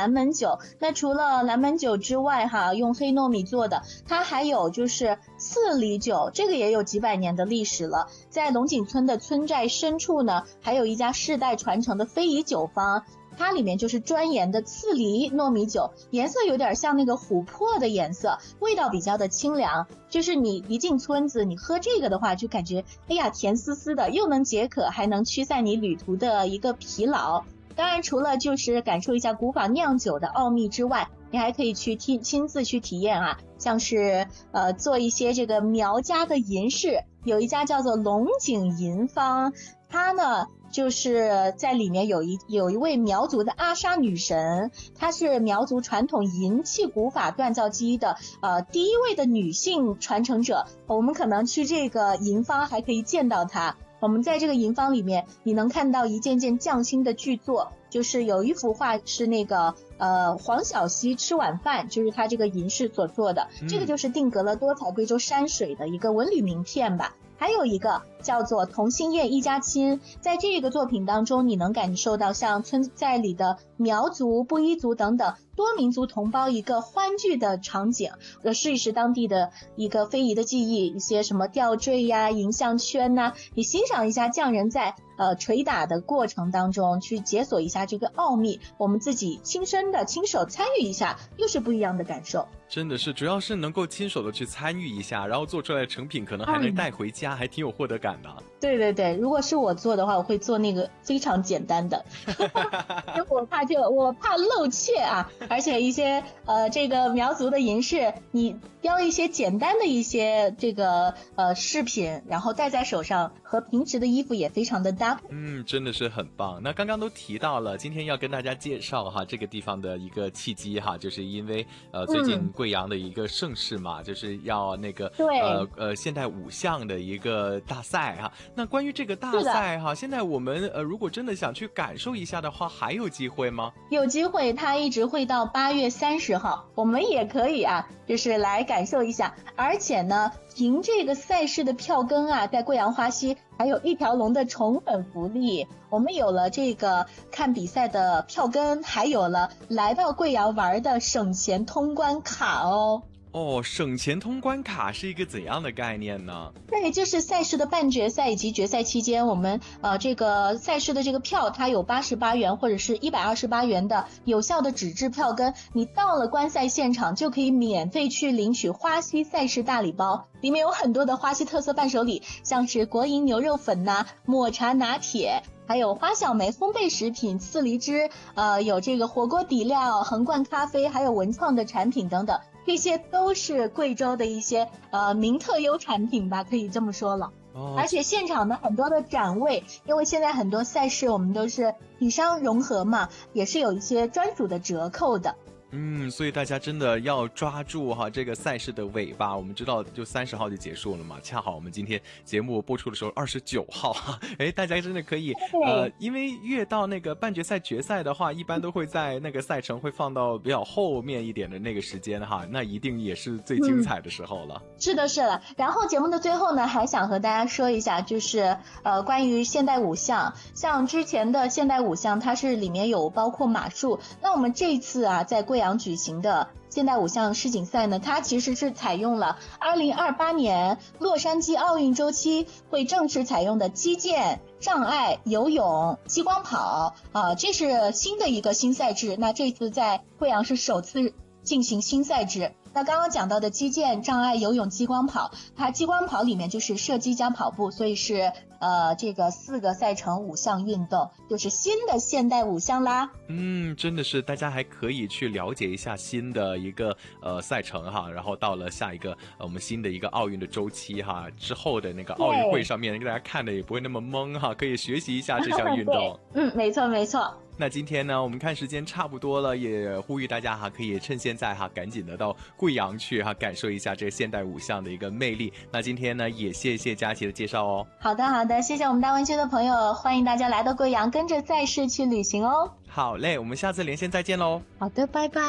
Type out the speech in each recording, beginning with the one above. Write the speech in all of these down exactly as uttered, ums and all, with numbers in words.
蓝门酒。那除了蓝门酒之外哈，用黑糯米做的，它还有就是刺梨酒，这个也有几百年的历史了。在龙井村的村寨深处呢，还有一家世代传承的非遗酒坊，它里面就是专研的刺梨糯米酒，颜色有点像那个琥珀的颜色，味道比较的清凉，就是你一进村子你喝这个的话，就感觉哎呀甜丝丝的，又能解渴，还能驱散你旅途的一个疲劳。当然除了就是感受一下古法酿酒的奥秘之外，你还可以去亲亲自去体验啊，像是呃做一些这个苗家的银饰，有一家叫做龙井银坊，它呢就是在里面有一有一位苗族的阿莎女神，她是苗族传统银器古法锻造机的呃第一位的女性传承者。我们可能去这个银坊还可以见到她。我们在这个银坊里面，你能看到一件件匠心的巨作，就是有一幅画是那个呃黄小溪吃晚饭，就是他这个银饰所做的， 嗯、 这个就是定格了多彩贵州山水的一个文旅名片吧。还有一个叫做同心宴一家亲，在这个作品当中，你能感受到像村寨里的苗族、布依族等等多民族同胞一个欢聚的场景，呃，试一试当地的一个非遗的技艺，一些什么吊坠呀、银项圈呐、啊，你欣赏一下匠人在呃捶打的过程当中去解锁一下这个奥秘，我们自己亲身的亲手参与一下，又是不一样的感受。 真的是，主要是能够亲手的去参与一下，然后做出来的成品可能还能带回家、嗯、还挺有获得感的。 对对对，如果是我做的话，我会做那个非常简单的因为我怕就我怕露怯啊，而且一些呃这个苗族的银饰，你雕一些简单的一些这个呃饰品，然后戴在手上，和平时的衣服也非常的搭。 嗯，真的是很棒。那刚刚都提到了，今天要跟大家介绍哈这个地方的一个契机哈，就是因为呃最近、嗯贵阳的一个盛事嘛，就是要那个呃呃现代五项的一个大赛哈。那关于这个大赛哈，现在我们呃如果真的想去感受一下的话，还有机会吗？ 有机会，它一直会到八月三十号，我们也可以啊，就是来感受一下。而且呢，凭这个赛事的票根啊，在贵阳花溪还有一条龙的宠粉福利，我们有了这个看比赛的票根，还有了来到贵阳玩的省钱通关卡哦。 哦，省钱通关卡是一个怎样的概念呢？ 对，就是赛事的半决赛以及决赛期间，我们呃这个赛事的这个票，它有八十八元或者是一百二十八元的有效的纸质票根，你到了观赛现场就可以免费去领取花溪赛事大礼包，里面有很多的花溪特色伴手礼，像是国营牛肉粉呐、啊、抹茶拿铁，还有花小梅烘焙食品、刺梨汁，呃，有这个火锅底料、恒罐咖啡，还有文创的产品等等，这些都是贵州的一些呃名特优产品吧，可以这么说了。哦、而且现场的很多的展位，因为现在很多赛事我们都是体商融合嘛，也是有一些专属的折扣的。 嗯，所以大家真的要抓住哈这个赛事的尾巴。我们知道就三十号就结束了嘛，恰好我们今天节目播出的时候二十九号哈，哎，大家真的可以呃，因为越到那个半决赛、决赛的话，一般都会在那个赛程会放到比较后面一点的那个时间哈，那一定也是最精彩的时候了。 嗯、是的，是的。然后节目的最后呢，还想和大家说一下，就是呃关于现代五项，像之前的现代五项，它是里面有包括马术，那我们这一次啊，在贵阳举行的现代五项世锦赛呢，它其实是采用了二零二八年洛杉矶奥运周期会正式采用的击剑、障碍、游泳、激光跑啊、呃，这是新的一个新赛制。那这次在贵阳是首次进行新赛制。那刚刚讲到的击剑、障碍、游泳、激光跑，它激光跑里面就是射击加跑步，所以是呃这个四个赛程五项运动，就是新的现代五项啦。 嗯，真的是大家还可以去了解一下新的一个呃赛程哈，然后到了下一个呃我们新的一个奥运的周期哈，之后的那个奥运会上面，给大家看的也不会那么懵哈，可以学习一下这项运动。 嗯，没错没错。 那今天呢，我们看时间差不多了，也呼吁大家哈，可以趁现在哈，赶紧的到贵阳去哈，感受一下这现代五项的一个魅力。那今天呢，也谢谢佳琪的介绍哦。 好的好的，谢谢我们大湾区的朋友，欢迎大家来到贵陽，跟着賽事去旅行哦。 好嘞，我們下次連線再見咯。 好的，拜拜。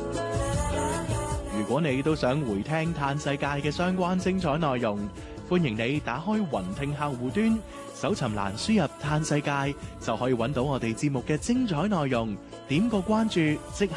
如果你都想回聽嘆世界嘅相關精彩內容，歡迎你打開雲聽客戶端，搜尋欄輸入嘆世界，就可以揾到我哋節目嘅精彩內容，點個關注即刻